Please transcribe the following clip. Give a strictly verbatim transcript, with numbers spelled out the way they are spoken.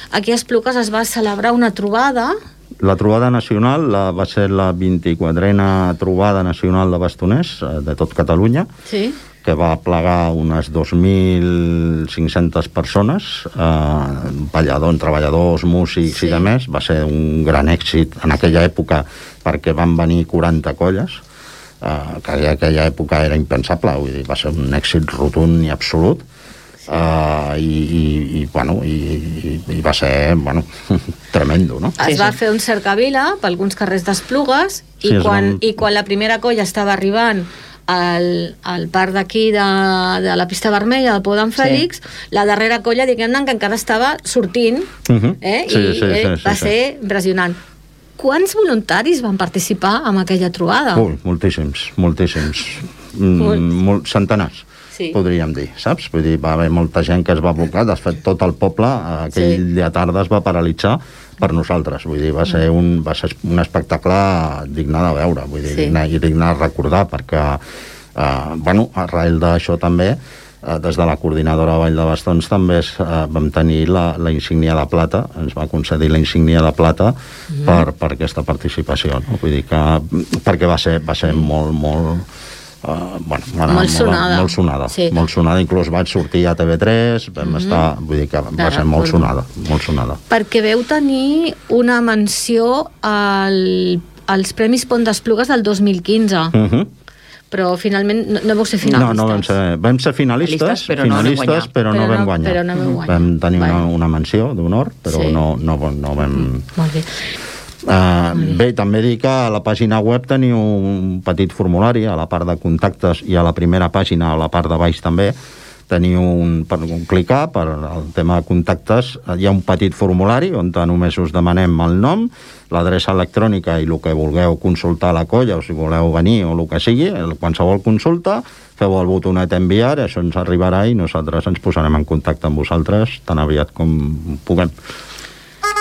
aquí a Esplugues es va celebrar una trobada. La trobada nacional la, va ser la vint-i-quatrena trobada nacional de bastoners de tot Catalunya, sí. que va plegar unes dos mil cinc-centes persones, eh, balladors, treballadors, músics sí. i demés. Va ser un gran èxit en aquella època perquè van venir quaranta colles, eh, que en aquella època era impensable, vull dir, va ser un èxit rotund i absolut. Uh, i, i, i, bueno, i, i, i va ser, bueno, tremendo, no? Es va fer un cercavila per alguns carrers d'Esplugues i, sí, quan, van... i quan la primera colla estava arribant al, al parc d'aquí de, de la pista vermella del Pou d'en Fèlix, sí. la darrera colla, diguem-ne, que encara estava sortint, uh-huh. eh? sí, i sí, sí, eh, sí, va sí, ser sí. impressionant. Quants voluntaris van participar en aquella trobada? Ui, moltíssims, moltíssims. Mm, molt, centenars. Sí. Podríem dir, saps? Vull dir, va haver molta gent que es va abocar, de fet, tot el poble aquell sí. dia tarda es va paralitzar per nosaltres, vull dir, va ser un, va ser un espectacle digne de veure, vull dir, sí. digne, i digne de recordar, perquè, eh, bueno, arrel d'això també, eh, des de la coordinadora Vall de Bastons també es, eh, vam tenir la, la insígnia de plata, ens va concedir la insígnia de plata mm. per, per aquesta participació, no? Vull dir que, perquè va ser, va ser molt, molt... Uh, bueno, bueno, molt sonada, molt sonada, sí. molt sonada, inclús vaig sortir a T V tres, vam mm-hmm. estar, vull dir que va ser molt sonada, molt sonada. Perquè veu tenir una menció al, als Premis Pont d'Esplugues del dos mil quinze. Mm-hmm. Però finalment no, no vau ser finalistes. No, no vam ser, vam ser finalistes, però finalistes, no però, però no vam guanyar. Però no vam guanyar. Vam tenir una, una menció d'honor, però sí. no, no, no vam... Molt bé. Uh, bé, també dir que a la pàgina web teniu un petit formulari a la part de contactes i a la primera pàgina, a la part de baix també, teniu un, per un clicar per el tema de contactes, hi ha un petit formulari on només us demanem el nom, l'adreça electrònica i el que vulgueu consultar a la colla, o si voleu venir o el que sigui, qualsevol consulta, feu el botonet enviar, això ens arribarà i nosaltres ens posarem en contacte amb vosaltres tan aviat com puguem.